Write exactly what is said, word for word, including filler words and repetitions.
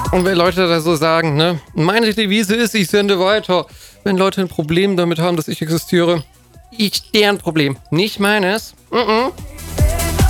Und wenn Leute da so sagen, ne, meine Devise ist, ich sende weiter. Wenn Leute ein Problem damit haben, dass ich existiere, ist deren Problem, nicht meines. Mm-mm.